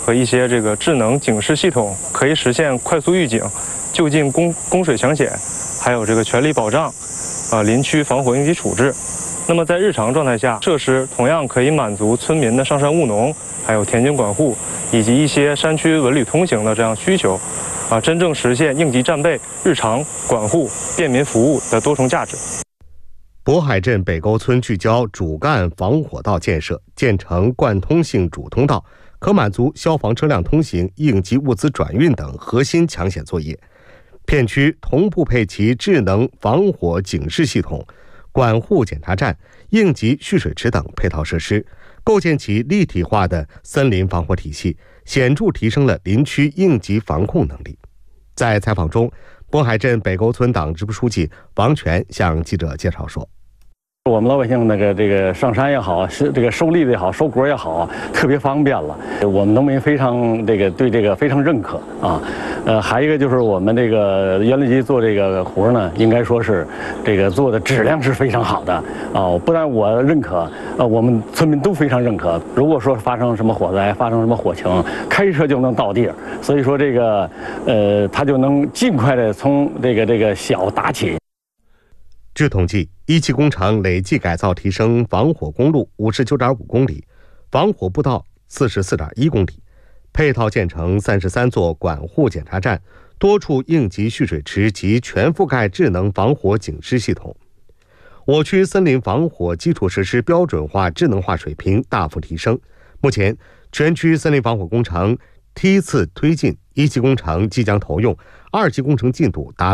和一些这个智能警示系统，可以实现快速预警、就近供水抢险，还有这个全力保障林区防火应急处置。那么在日常状态下，设施同样可以满足村民的上山务农，还有田间管护以及一些山区文旅通行的这样需求，真正实现应急战备、日常管护、便民服务的多重价值。 渤海镇北沟村聚焦主干防火道建设，建成贯通性主通道，可满足消防车辆通行、应急物资转运等核心抢险作业。片区同步配齐智能防火警示系统、管护检查站、应急蓄水池等配套设施，构建起立体化的森林防火体系，显著提升了林区应急防控能力。在采访中，渤海镇北沟村党支部书记王全向记者介绍说， 我们老百姓这个上山也好，这个收栗子也好，收果也好，特别方便了。我们农民非常对这个非常认可啊。还有一个就是我们这个原力机做这个活呢，应该说是这个做的质量是非常好的啊。不但我认可，我们村民都非常认可。如果说发生什么火灾，发生什么火情，开车就能到地儿。所以说这个他就能尽快的从这个小打起。 据统计，一期工程累计改造提升防火公路59.5公里，防火步道44.1公里，配套建成33座管护检查站，多处应急蓄水池及全覆盖智能防火警示系统。我区森林防火基础设施标准化智能化水平大幅提升。目前，全区森林防火工程梯次推进，一期工程即将投用，二期工程进度达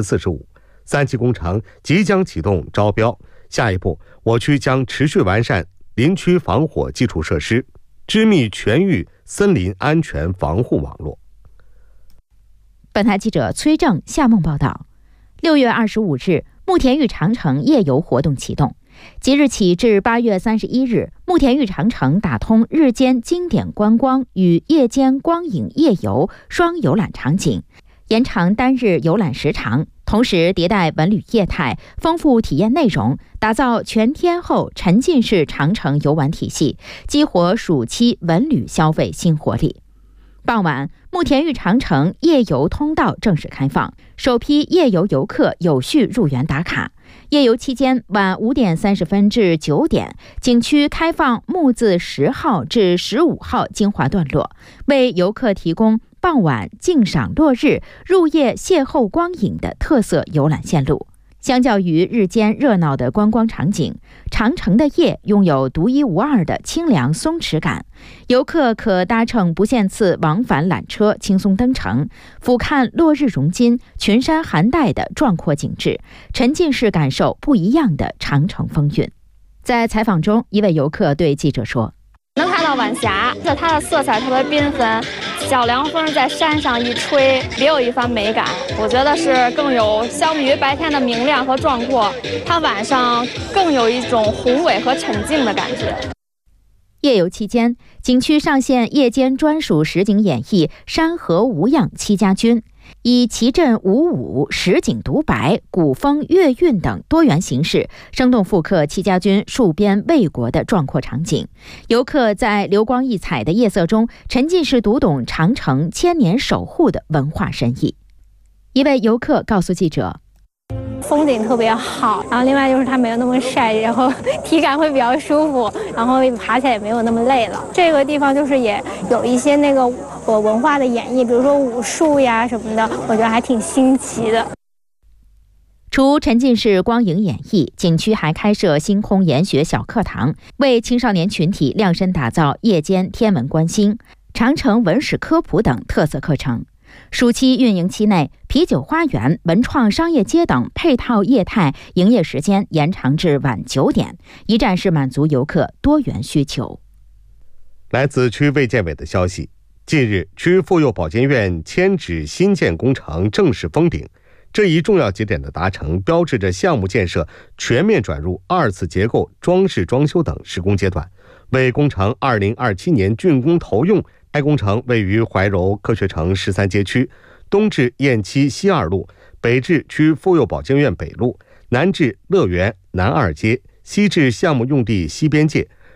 45%。3期工程即将启动招标，下一步我区将持续完善林区防火基础设施，织密全域森林安全防护网络。 本台记者崔正、夏梦报道。6月25日，慕田峪长城夜游活动启动，即日起至8月31日，慕田峪长城打通日间经典观光与夜间光影夜游双游览场景，延长单日游览时长，同时迭代文旅业态，丰富体验内容，打造全天候沉浸式长城游玩体系，激活暑期文旅消费新活力。傍晚，慕田峪长城夜游通道正式开放，首批夜游游客有序入园打卡。夜游期间，晚5点30分至9点，景区开放木字10号至15号精华段落，为游客提供傍晚静赏落日、入夜邂逅光影的特色游览线路。相较于日间热闹的观光场景，长城的夜拥有独一无二的清凉松弛感。游客可搭乘不限次往返缆车轻松登城，俯瞰落日融金、群山含黛的壮阔景致，沉浸式感受不一样的长城风韵。在采访中，一位游客对记者说， 能看到晚霞，它的色彩特别缤纷，小凉风在山上一吹，别有一番美感。我觉得是更有相比于白天的明亮和壮阔，它晚上更有一种宏伟和沉静的感觉。 夜游期间，景区上线夜间专属实景演绎《山河无恙戚家军》，以奇阵舞舞、实景独白、古风乐韵等多元形式，生动复刻戚家军戍边卫国的壮阔场景。游客在流光溢彩的夜色中，沉浸式读懂长城千年守护的文化深意。一位游客告诉记者， 风景特别好，然后另外就是它没有那么晒，然后体感会比较舒服，然后爬起来也没有那么累了。这个地方就是也有一些那个文化的演绎，比如说武术呀什么的，我觉得还挺新奇的。 除沉浸式光影演绎，景区还开设星空研学小课堂，为青少年群体量身打造夜间天文观星、长城文史科普等特色课程。暑期运营期内，啤酒花园、文创商业街等配套业态营业时间延长至晚9点，一站式满足游客多元需求。 来自区卫健委的消息，近日，区妇幼保健院迁址新建工程正式封顶，这一重要节点的达成，标志着项目建设全面转入2次结构、装饰装修等施工阶段，为工程2027年竣工投用。该工程位于怀柔科学城13街区，东至雁栖西2路，北至区妇幼保健院北路，南至乐园南2街，西至项目用地西边界，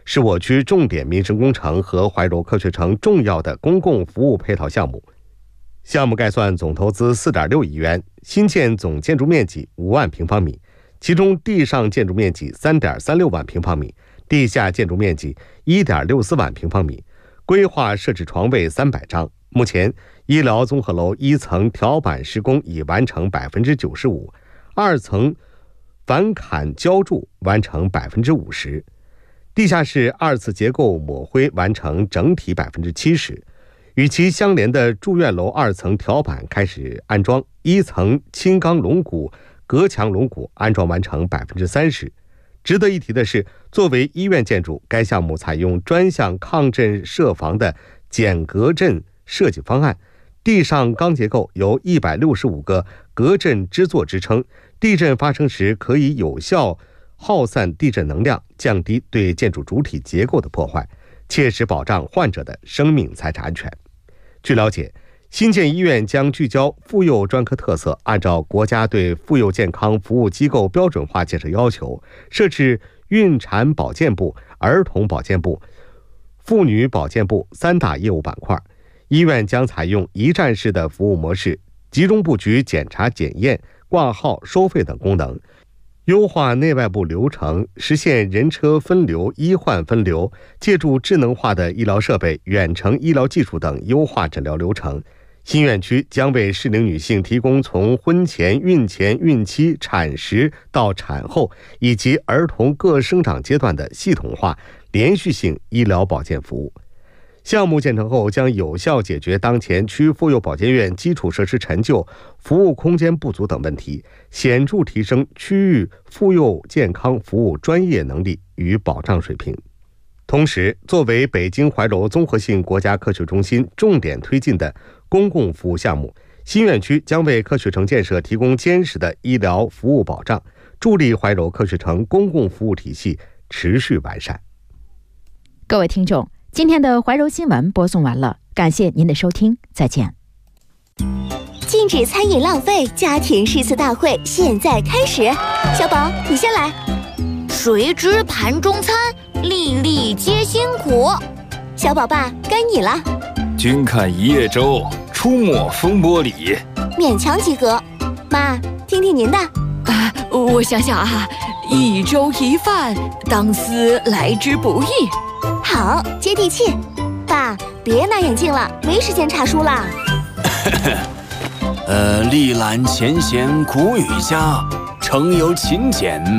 是我区重点民生工程和怀柔科学城重要的公共服务配套项目。项目概算总投资4.6亿元，新建总建筑面积5万平方米，其中地上建筑面积3.36万平方米，地下建筑面积1.64万平方米，规划设置床位300张。目前，医疗综合楼1层条板施工已完成95%，2层反砍浇筑完成50%，地下室2次结构抹灰完成整体70%。与其相连的住院楼2层条板开始安装，1层轻钢龙骨、隔墙龙骨安装完成30%。值得一提的是，作为医院建筑，该项目采用专项抗震设防的减隔震设计方案，地上钢结构由165个隔震支座支撑，地震发生时可以有效耗散地震能量，降低对建筑主体结构的破坏，切实保障患者的生命财产安全。据了解，新建医院将聚焦妇幼专科特色，按照国家对妇幼健康服务机构标准化建设要求，设置孕产保健部、儿童保健部、妇女保健部3大业务板块。医院将采用一站式的服务模式，集中布局检查检验、挂号、收费等功能，优化内外部流程，实现人车分流、医患分流，借助智能化的医疗设备、远程医疗技术等优化诊疗流程。新院区将为适龄女性提供从婚前、孕前、孕期、产时到产后以及儿童各生长阶段的系统化、连续性医疗保健服务。项目建成后，将有效解决当前区妇幼保健院基础设施陈旧、服务空间不足等问题，显著提升区域妇幼健康服务专业能力与保障水平。同时，作为北京怀柔综合性国家科学中心重点推进的公共服务项目，新院区将为科学城建设提供坚实的医疗服务保障，助力怀柔科学城公共服务体系持续完善。 各位听众，今天的怀柔新闻播送完了，感谢您的收听，再见。 禁止餐饮浪费家庭诗词大会现在开始，小宝你先来。 谁知盘中餐，粒粒皆辛苦。 小宝爸该你了。 君看一叶舟，出没风波里。 勉强及格。妈，听听您的。 我想想啊，一粥一饭，当思来之不易。 好，接地气。爸，别拿眼镜了，没时间查书了。 历览前贤古语家，诚有勤俭。